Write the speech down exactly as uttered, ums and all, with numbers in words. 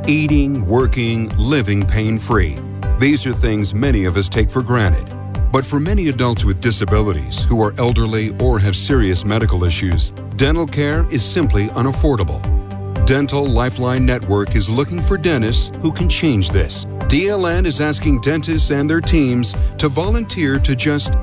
Eating, working, living pain-free. These are things many of us take for granted. But for many adults with disabilities who are elderly or have serious medical issues, dental care is simply unaffordable. Dental Lifeline Network is looking for dentists who can change this. D L N is asking dentists and their teams to volunteer to just